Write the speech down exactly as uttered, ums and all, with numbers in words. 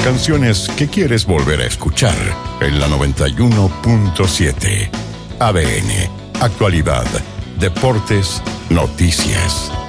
Canciones que quieres volver a escuchar en la noventa y uno punto siete. A D N, actualidad, deportes, noticias.